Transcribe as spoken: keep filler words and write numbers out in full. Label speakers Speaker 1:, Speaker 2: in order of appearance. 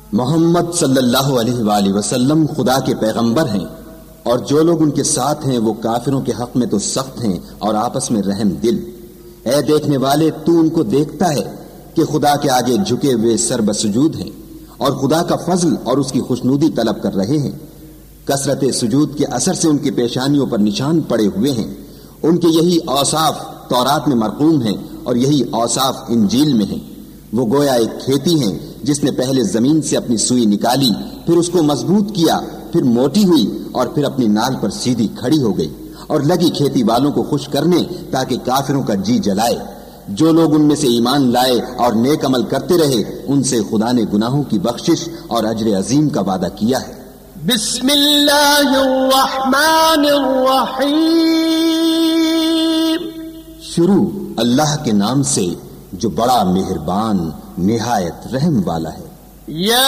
Speaker 1: محمد صلی اللہ علیہ وآلہ وسلم خدا کے پیغمبر ہیں، اور جو لوگ ان کے ساتھ ہیں وہ کافروں کے حق میں تو سخت ہیں اور آپس میں رحم دل۔ اے دیکھنے والے، تو ان کو دیکھتا ہے کہ خدا کے آگے جھکے ہوئے سر بسجود ہیں اور خدا کا فضل اور اس کی خوشنودی طلب کر رہے ہیں۔ کثرت سجود کے اثر سے ان کی پیشانیوں پر نشان پڑے ہوئے ہیں۔ ان کے یہی اوصاف تورات میں مرقوم ہیں اور یہی اوصاف انجیل میں ہیں۔ وہ گویا ایک کھیتی ہیں جس نے پہلے زمین سے اپنی سوئی نکالی، پھر اس کو مضبوط کیا، پھر موٹی ہوئی اور پھر اپنی نال پر سیدھی کھڑی ہو گئی، اور لگی کھیتی والوں کو خوش کرنے تاکہ کافروں کا جی جلائے۔ جو لوگ ان میں سے ایمان لائے اور نیک عمل کرتے رہے، ان سے خدا نے گناہوں کی بخشش اور اجر عظیم کا وعدہ کیا ہے۔
Speaker 2: بسم اللہ الرحمن الرحیم۔
Speaker 1: شروع اللہ کے نام سے جو بڑا مہربان نہایت رحم والا ہے۔
Speaker 2: یا